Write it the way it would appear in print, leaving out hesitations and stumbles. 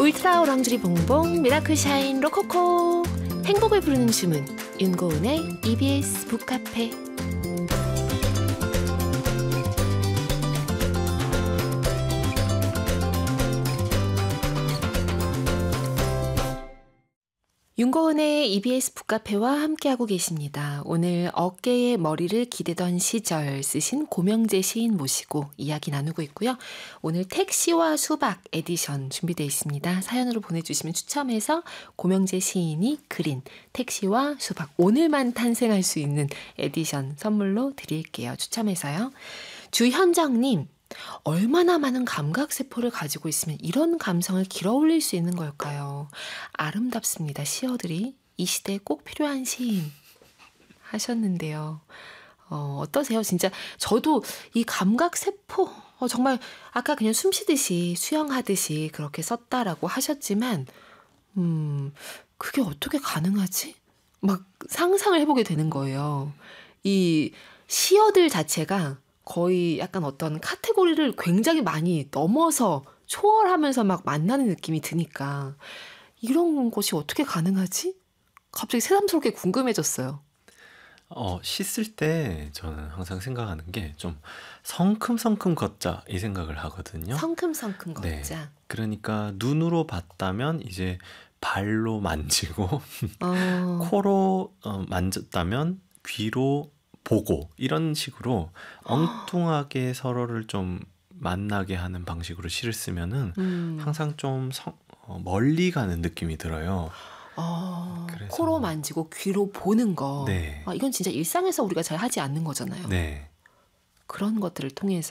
울트라 오랑주리 봉봉 미라클 샤인 로코코 행복을 부르는 주문 윤고은의 EBS 북카페. 윤고은의 EBS 북카페와 함께하고 계십니다. 오늘 어깨에 머리를 기대던 시절 쓰신 고명재 시인 모시고 이야기 나누고 있고요. 오늘 택시와 수박 에디션 준비되어 있습니다. 사연으로 보내주시면 추첨해서 고명재 시인이 그린 택시와 수박 오늘만 탄생할 수 있는 에디션 선물로 드릴게요. 추첨해서요. 주현정님, 얼마나 많은 감각세포를 가지고 있으면 이런 감성을 길어올릴 수 있는 걸까요? 아름답습니다. 시어들이 이 시대에 꼭 필요한 시인 하셨는데요. 어떠세요? 진짜 저도 이 감각세포 정말 아까 그냥 숨쉬듯이 수영하듯이 그렇게 썼다라고 하셨지만 그게 어떻게 가능하지? 막 상상을 해보게 되는 거예요. 이 시어들 자체가 거의 약간 어떤 카테고리를 굉장히 많이 넘어서 초월하면서 막 만나는 느낌이 드니까 이런 것이 어떻게 가능하지? 갑자기 새삼스럽게 궁금해졌어요. 시 쓸 때 저는 항상 생각하는 게 좀 성큼성큼 걷자 이 생각을 하거든요. 성큼성큼 걷자. 네. 그러니까 눈으로 봤다면 이제 발로 만지고 코로 만졌다면 귀로 보고 이런 식으로 엉뚱하게 서로를 좀 만나게 하는 방식으로 시를 쓰면은 항상 좀 멀리 가는 느낌이 들어요. 그래서 코로 만지고 귀로 보는 거. 네. 이건 진짜 일상에서 우리가 잘 하지 않는 거잖아요. 네. 그런 것들을 통해서